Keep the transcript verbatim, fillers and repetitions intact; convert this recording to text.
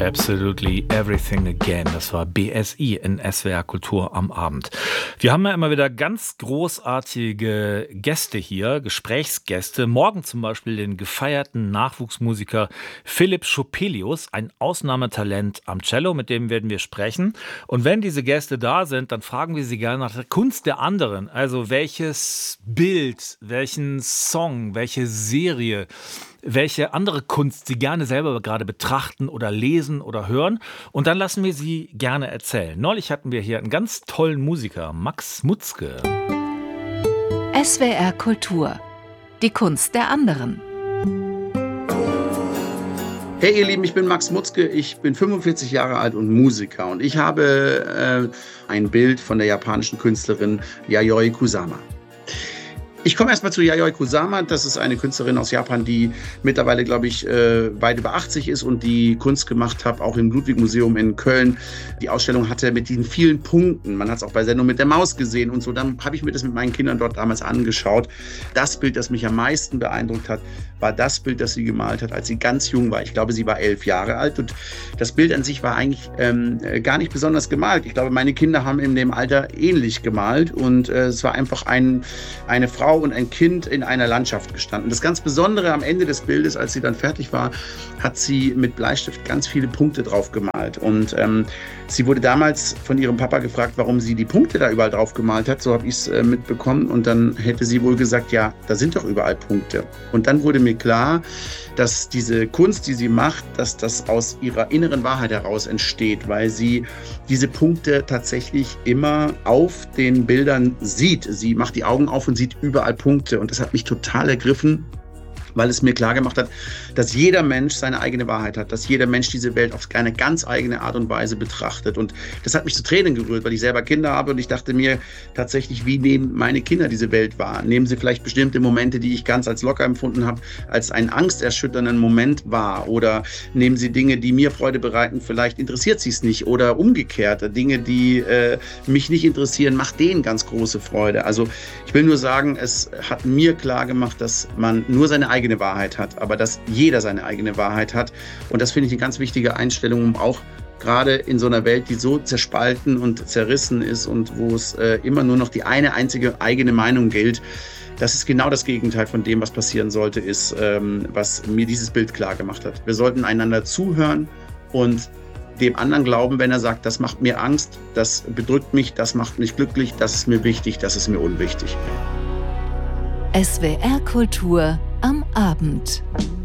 Absolutely Everything Again. Das war B S I in S W R Kultur am Abend. Wir haben ja immer wieder ganz großartige Gäste hier, Gesprächsgäste. Morgen zum Beispiel den gefeierten Nachwuchsmusiker Philipp Schopelius, ein Ausnahmetalent am Cello, mit dem werden wir sprechen. Und wenn diese Gäste da sind, dann fragen wir sie gerne nach der Kunst der anderen. Also welches Bild, welchen Song, welche Serie, welche andere Kunst Sie gerne selber gerade betrachten oder lesen oder hören. Und dann lassen wir Sie gerne erzählen. Neulich hatten wir hier einen ganz tollen Musiker, Max Mutzke. S W R Kultur. Die Kunst der anderen. Hey ihr Lieben, ich bin Max Mutzke, ich bin fünfundvierzig Jahre alt und Musiker. Und ich habe äh, ein Bild von der japanischen Künstlerin Yayoi Kusama. Ich komme erstmal zu Yayoi Kusama. Das ist eine Künstlerin aus Japan, die mittlerweile, glaube ich, äh, weit über achtzig ist und die Kunst gemacht hat, auch im Ludwig-Museum in Köln. Die Ausstellung hatte mit diesen vielen Punkten. Man hat es auch bei Sendung mit der Maus gesehen und so. Dann habe ich mir das mit meinen Kindern dort damals angeschaut. Das Bild, das mich am meisten beeindruckt hat, war das Bild, das sie gemalt hat, als sie ganz jung war. Ich glaube, sie war elf Jahre alt und das Bild an sich war eigentlich ähm, gar nicht besonders gemalt. Ich glaube, meine Kinder haben in dem Alter ähnlich gemalt und äh, es war einfach ein, eine Frau und ein Kind in einer Landschaft gestanden. Das ganz Besondere am Ende des Bildes, als sie dann fertig war, hat sie mit Bleistift ganz viele Punkte drauf gemalt. Und ähm, sie wurde damals von ihrem Papa gefragt, warum sie die Punkte da überall drauf gemalt hat. So habe ich es äh, mitbekommen. Und dann hätte sie wohl gesagt, ja, da sind doch überall Punkte. Und dann wurde mir klar, dass diese Kunst, die sie macht, dass das aus ihrer inneren Wahrheit heraus entsteht, weil sie diese Punkte tatsächlich immer auf den Bildern sieht. Sie macht die Augen auf und sieht überall Punkte und das hat mich total ergriffen, weil es mir klar gemacht hat, dass jeder Mensch seine eigene Wahrheit hat, dass jeder Mensch diese Welt auf eine ganz eigene Art und Weise betrachtet. Und das hat mich zu Tränen gerührt, weil ich selber Kinder habe und ich dachte mir tatsächlich, wie nehmen meine Kinder diese Welt wahr? Nehmen sie vielleicht bestimmte Momente, die ich ganz als locker empfunden habe, als einen angsterschütternden Moment wahr? Oder nehmen sie Dinge, die mir Freude bereiten, vielleicht interessiert sie es nicht? Oder umgekehrt, Dinge, die äh, mich nicht interessieren, macht denen ganz große Freude. Also ich will nur sagen, es hat mir klar gemacht, dass man nur seine eigene eigene Wahrheit hat, aber dass jeder seine eigene Wahrheit hat. Und das finde ich eine ganz wichtige Einstellung, um auch gerade in so einer Welt, die so zerspalten und zerrissen ist und wo es äh, immer nur noch die eine einzige eigene Meinung gilt. Das ist genau das Gegenteil von dem, was passieren sollte, ist, ähm, was mir dieses Bild klar gemacht hat. Wir sollten einander zuhören und dem anderen glauben, wenn er sagt, das macht mir Angst, das bedrückt mich, das macht mich glücklich, das ist mir wichtig, das ist mir unwichtig. S W R Kultur am Abend.